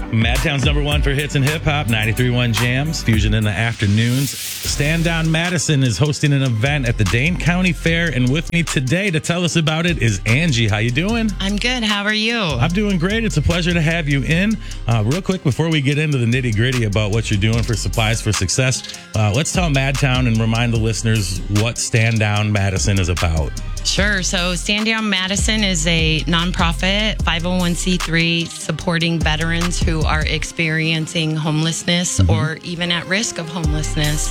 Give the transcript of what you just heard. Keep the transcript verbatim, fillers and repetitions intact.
Madtown's number one for hits and hip hop, ninety-three point one Jams, Fusion in the afternoons. Stand Down Madison is hosting an event at the Dane County Fair, and with me today to tell us about it is Angie. How you doing? I'm good. How are you? I'm doing great. It's a pleasure to have you in. Uh, real quick, before we get into the nitty gritty about what you're doing for Supplies for Success, uh, let's tell Madtown and remind the listeners what Stand Down Madison is about. Sure. So Stand Down Madison is a nonprofit five oh one c three supporting veterans who are experiencing homelessness mm-hmm. or even at risk of homelessness.